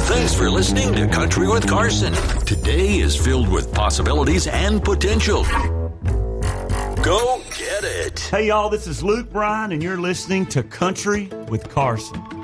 Thanks for listening to Country with Carson. Today is filled with possibilities and potential. Go get it. Hey, y'all, this is Luke Bryan, and you're listening to Country with Carson.